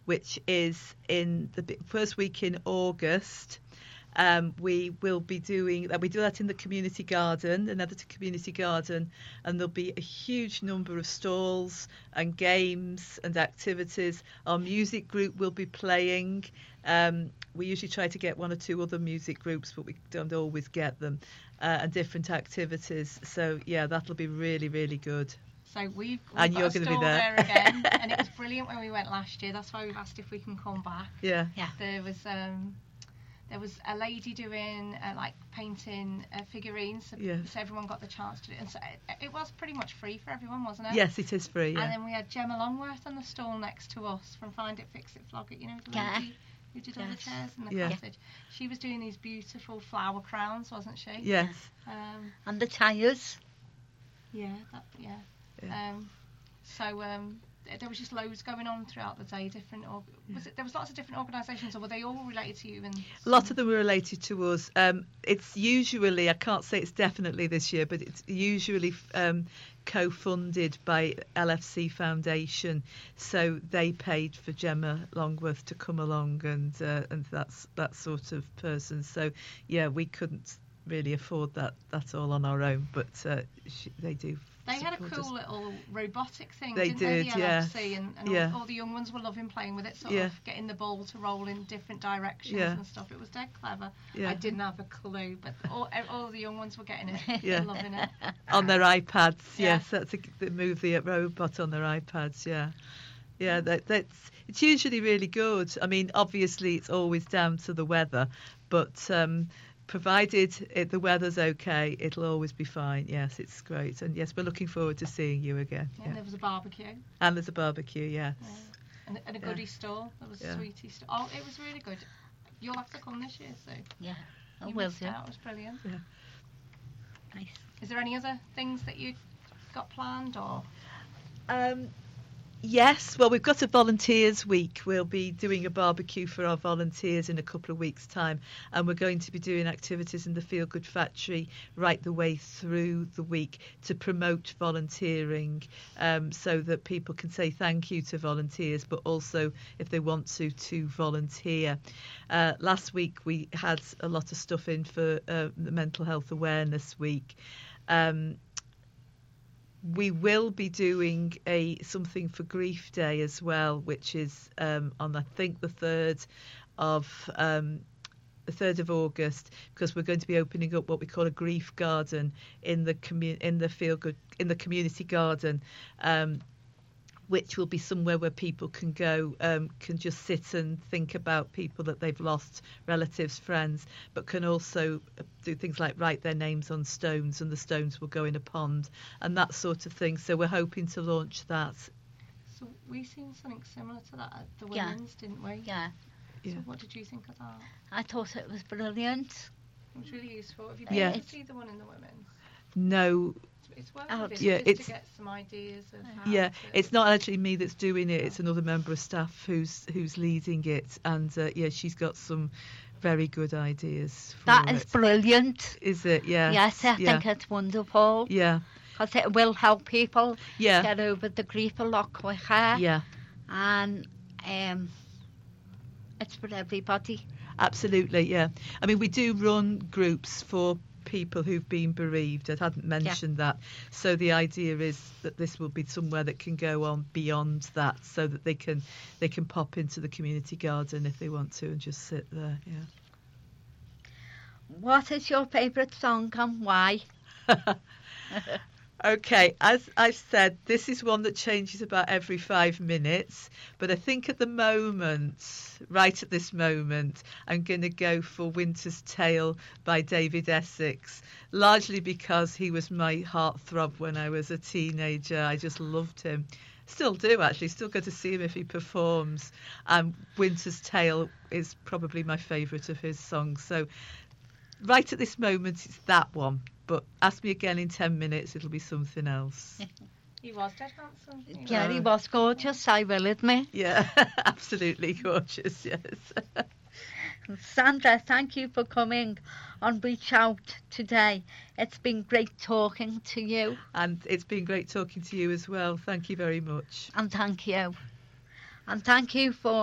which is in the first week in August. We will be doing that. We do that in the community garden, the Netherton Community Garden, and there'll be a huge number of stalls and games and activities. Our music group will be playing. We usually try to get one or two other music groups, but we don't always get them, and different activities. So yeah, that'll be really, really good. So we've And got you're a going to be stall there. there again, and it was brilliant when we went last year. That's why we've asked if we can come back. Yeah. There was a lady doing like painting figurines, so, Yes. so everyone got the chance to do it. And so it was pretty much free for everyone, wasn't it? Yes, it is free. Yeah. And then we had Gemma Longworth on the stall next to us from Find It, Fix It, Flog It. You know, the lady who did all the chairs in the cottage. She was doing these beautiful flower crowns, wasn't she? Yes. And the tyres. Yeah. There was just loads going on throughout the day. There was lots of different organisations, or were they all related to you? A lot of them were related to us. It's usually, I can't say it's definitely this year, but it's usually co-funded by LFC Foundation. So they paid for Gemma Longworth to come along, and that's that sort of person. So yeah, we couldn't really afford that all on our own, but they do. They had a cool little robotic thing, they didn't did, they? The LFC, and all the young ones were loving playing with it, sort of getting the ball to roll in different directions and stuff. It was dead clever. Yeah. I didn't have a clue, but all the young ones were getting it, loving it. On their iPads, yes, they move the robot on their iPads, yeah. It's usually really good. I mean, obviously it's always down to the weather, but provided the weather's okay, it'll always be fine. Yes, it's great. And yes, we're looking forward to seeing you again. And there was a barbecue. And there's a barbecue, yes. Yeah. And a goodie store. There was a sweetie store. Oh, it was really good. You'll have to come this year, so. Yeah, I will do. It was brilliant. Yeah. Nice. Is there any other things that you got planned, or? Yes, well, we've got a volunteers week. We'll be doing a barbecue for our volunteers in a couple of weeks' time, and we're going to be doing activities in the Feel Good Factory right the way through the week to promote volunteering, so that people can say thank you to volunteers, but also if they want to volunteer. Last week we had a lot of stuff in for the Mental Health Awareness Week. We will be doing something for Grief Day as well, which is on I think the 3rd of August, because we're going to be opening up what we call a grief garden in the community garden, which will be somewhere where people can go, can just sit and think about people that they've lost, relatives, friends, but can also do things like write their names on stones, and the stones will go in a pond and that sort of thing. So we're hoping to launch that. So we seen something similar to that at the Women's, didn't we? Yeah. So what did you think of that? I thought it was brilliant. It was really useful. Have you been to see the one in the Women's? No. It's well to get some ideas of how it's not actually me that's doing it. It's another member of staff who's leading it, and she's got some very good ideas for That is brilliant. Is it? Yeah. Yes, I think it's wonderful. Yeah. Because it will help people get over the grief a lot quicker. Yeah. And it's for everybody. Absolutely, yeah. I mean, we do run groups for people who've been bereaved. I hadn't mentioned that. So the idea is that this will be somewhere that can go on beyond that, so that they can pop into the community garden if they want to and just sit there. Yeah. What is your favourite song and why? Okay, as I said, this is one that changes about every 5 minutes, but I think at this moment, I'm going to go for Winter's Tale by David Essex, largely because he was my heartthrob when I was a teenager. I just loved him. Still do, actually. Still go to see him if he performs. And Winter's Tale is probably my favourite of his songs. So right at this moment, it's that one. But ask me again in 10 minutes, it'll be something else. He was dead handsome. Yeah, he was gorgeous, I will admit. Yeah, absolutely gorgeous, yes. Sandra, thank you for coming on Reach Out today. It's been great talking to you. And it's been great talking to you as well. Thank you very much. And thank you. And thank you for